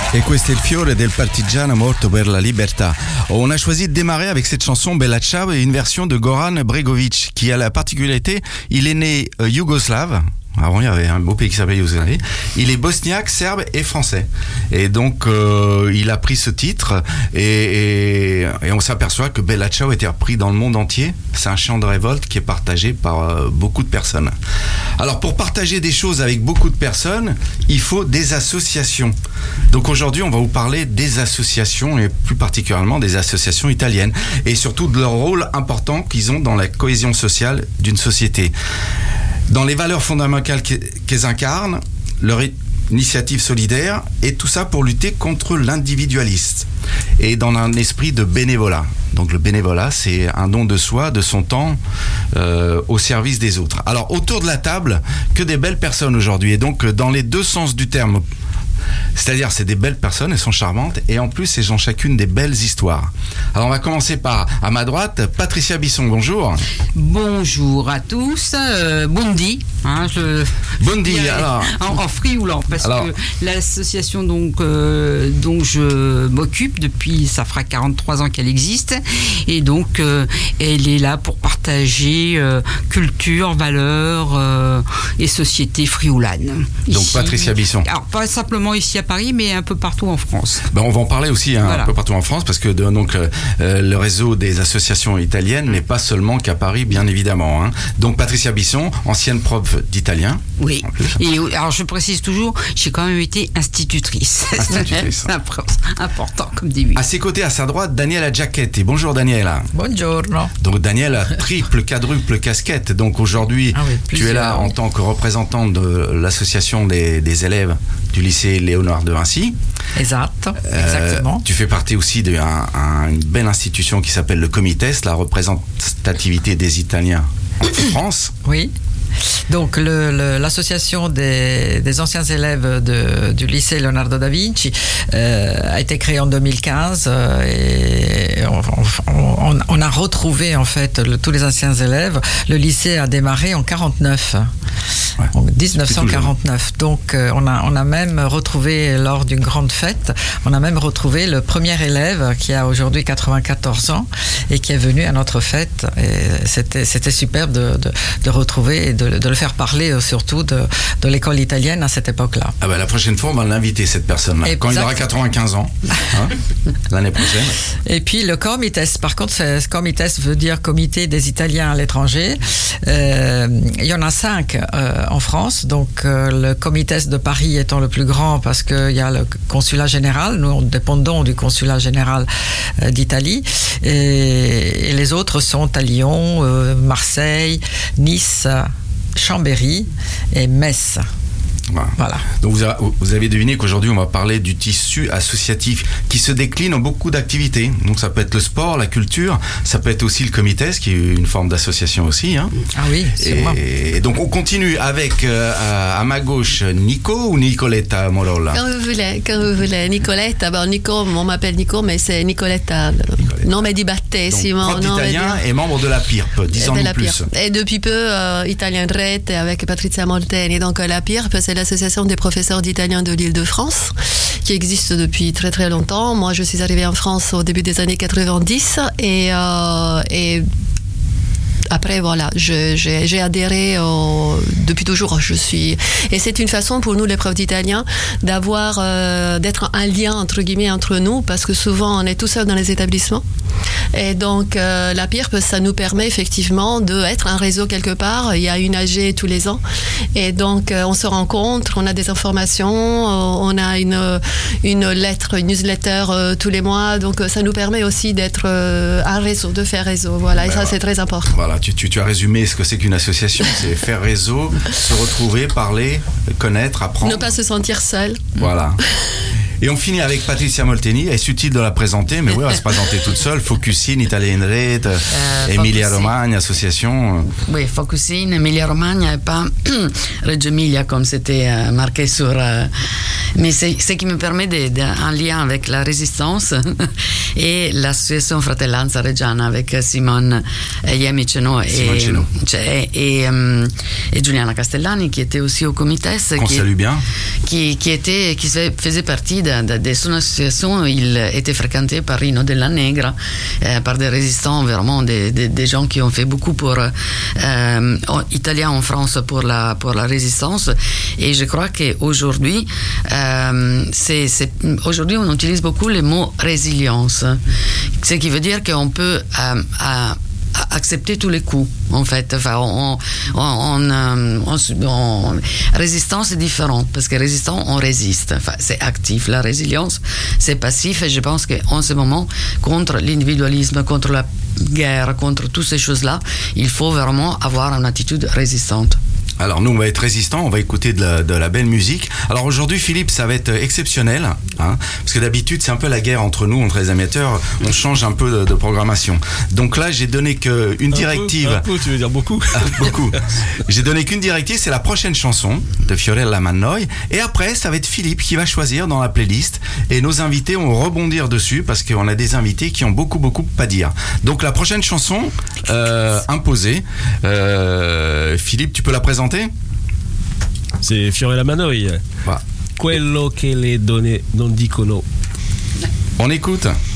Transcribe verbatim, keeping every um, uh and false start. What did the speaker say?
E questo è il fiore del partigiano morto per la libertà. On a choisi de démarrer avec cette chanson Bella Ciao et une version de Goran Bregović qui a la particularité, il est né euh, yougoslave. Avant, il y avait un beau pays qui s'appelait Yougoslavie. Il est bosniaque, serbe et français. Et donc, euh, il a pris ce titre et, et, et on s'aperçoit que Bella Ciao était repris dans le monde entier. C'est un chant de révolte qui est partagé par euh, beaucoup de personnes. Alors, pour partager des choses avec beaucoup de personnes, il faut des associations. Donc aujourd'hui, on va vous parler des associations et plus particulièrement des associations italiennes et surtout de leur rôle important qu'ils ont dans la cohésion sociale d'une société. Dans les valeurs fondamentales qu'elles incarnent, leur initiative solidaire, et tout ça pour lutter contre l'individualisme et dans un esprit de bénévolat. Donc le bénévolat, c'est un don de soi, de son temps euh, au service des autres. Alors autour de la table, que des belles personnes aujourd'hui, et donc dans les deux sens du terme. C'est-à-dire, c'est des belles personnes, elles sont charmantes, et en plus, elles ont chacune des belles histoires. Alors, on va commencer par, à ma droite, Patricia Bisson, bonjour. Bonjour à tous, euh, Bondi. Hein, je, Bondi, alors. En, en frioulant, parce alors, que l'association donc, euh, dont je m'occupe depuis, ça fera quarante-trois ans qu'elle existe, et donc, euh, elle est là pour partager euh, culture, valeurs euh, et société frioulane. Donc, ici, Patricia Bisson. Alors, pas simplement ici à Paris, mais un peu partout en France. Ben, on va en parler aussi hein, voilà. un peu partout en France, parce que de, donc, euh, le réseau des associations italiennes n'est pas seulement qu'à Paris, bien évidemment. Hein. Donc Patricia Bisson, ancienne prof d'italien. Oui, et alors je précise toujours, j'ai quand même été institutrice. Institutrice. C'est important comme début. À ses côtés, à sa droite, Daniela Giacchetti. Bonjour Daniela. Buongiorno. Donc Daniela, triple, quadruple casquette. Donc aujourd'hui, ah oui, tu es là en tant que représentante de l'association des, des élèves du lycée Léonard de Vinci. Exact, euh, exactement. Tu fais partie aussi d'une un, belle institution qui s'appelle le Comites, la représentativité des Italiens en France. Oui. Donc le, le, l'association des, des anciens élèves de, du lycée Leonardo da Vinci euh, a été créée en deux mille quinze euh, et on, on, on a retrouvé en fait le, tous les anciens élèves. Le lycée a démarré en quarante-neuf, ouais, en dix-neuf cent quarante-neuf. Donc euh, on a on a même retrouvé lors d'une grande fête, on a même retrouvé le premier élève qui a aujourd'hui quatre-vingt-quatorze ans et qui est venu à notre fête. Et c'était c'était superbe de, de, de retrouver et de de le faire parler surtout de, de l'école italienne à cette époque-là. Ah ben la prochaine fois, on va l'inviter, cette personne-là. Exact. Quand il aura quatre-vingt-quinze ans, hein, l'année prochaine. Et puis le Comites, par contre, Comites veut dire Comité des Italiens à l'étranger. Euh, il y en a cinq euh, en France, donc euh, le Comites de Paris étant le plus grand parce qu'il y a le consulat général, nous dépendons du consulat général euh, d'Italie, et, et les autres sont à Lyon, euh, Marseille, Nice, Chambéry et Metz. Voilà. Voilà. Donc vous, a, vous avez deviné qu'aujourd'hui on va parler du tissu associatif qui se décline en beaucoup d'activités. Donc ça peut être le sport, la culture, ça peut être aussi le Comites qui est une forme d'association aussi. Hein. Ah oui, c'est moi. Et donc on continue avec euh, à, à ma gauche Nico ou Nicoletta Morolla. Quand vous voulez, quand vous voulez. Nicoletta, bon Nico, on m'appelle Nico, mais c'est Nicoletta. Nicoletta. Nome di battesimo. Donc, prof d'italien et membre de la P I R P, dix ans de plus. Et depuis peu, euh, Italien Rete avec Patrizia Molteni. Donc la P I R P, c'est l'association des professeurs d'italien de l'Île-de-France, qui existe depuis très très longtemps. Moi, je suis arrivée en France au début des années quatre-vingt-dix et, euh, et après, voilà, je, j'ai, j'ai adhéré au, depuis toujours. Je suis, et c'est une façon pour nous, les profs d'italien, d'avoir, euh, d'être un lien entre guillemets entre nous, parce que souvent on est tout seul dans les établissements. Et donc euh, la P I R P, ça nous permet effectivement d'être un réseau quelque part. Il y a une A G tous les ans, et donc euh, on se rencontre, on a des informations, euh, on a une une lettre, une newsletter euh, tous les mois. Donc euh, ça nous permet aussi d'être euh, un réseau, de faire réseau. Voilà, ben et ça voilà. C'est très important. Voilà. Tu, tu, tu as résumé ce que c'est qu'une association, c'est faire réseau, se retrouver, parler, connaître, apprendre. Ne pas se sentir seul. Voilà. Et on finit avec Patrizia Molteni. Est-ce utile de la présenter? Mais oui, elle va se présenter toute seule. Focusine, Italien Rete, euh, Emilia Romagna, association. Oui, Focusine, Emilia Romagna et pas Reggio Emilia comme c'était euh, marqué sur, euh, mais c'est ce qui me permet d'un lien avec la résistance et l'association Fratellanza Reggiana avec Simone Iemiceno et, et, et, et Giuliana Castellani qui était aussi au comité. Qu'on qui, salue bien. Qui, qui, était, qui faisait partie de, de, de son association. Il était fréquenté par Rino Della Negra, euh, par des résistants, vraiment des, des, des gens qui ont fait beaucoup pour euh, italiens en France pour la, pour la résistance. Et je crois qu'aujourd'hui, euh, c'est, c'est, aujourd'hui on utilise beaucoup le mot résilience, ce qui veut dire qu'on peut euh, à, accepter tous les coups, en fait. Enfin, on, on, on, on, on, résistance est différent, parce que résistant, on résiste. Enfin, c'est actif. La résilience, c'est passif, et je pense qu'en ce moment, contre l'individualisme, contre la guerre, contre toutes ces choses-là, il faut vraiment avoir une attitude résistante. Alors nous on va être résistants, on va écouter de la, de la belle musique. Alors aujourd'hui Philippe, ça va être exceptionnel, hein, parce que d'habitude c'est un peu la guerre entre nous, entre les amateurs, on change un peu de, de programmation. Donc là j'ai donné qu'une directive. Un peu, un peu, tu veux dire beaucoup. Beaucoup. J'ai donné qu'une directive, c'est la prochaine chanson de Fiorella Mannoia, et après ça va être Philippe qui va choisir dans la playlist, et nos invités vont rebondir dessus, parce qu'on a des invités qui ont beaucoup beaucoup à dire. Donc la prochaine chanson euh, imposée, euh, Philippe tu peux la présenter? C'est Fiorella Mannoia. Voilà. Quello che le donne non dicono. On écoute.